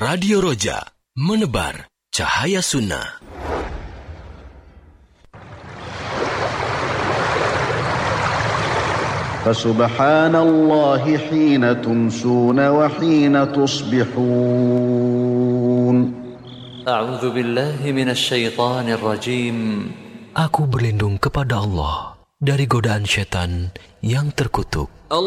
Radio Roja, menebar cahaya sunnah. Fasubhanallahi hina tumsuna wa hina tusbihun. A'udzu billahi minasy syaithanir rajim. Aku berlindung kepada Allah dari godaan syaitan yang terkutuk.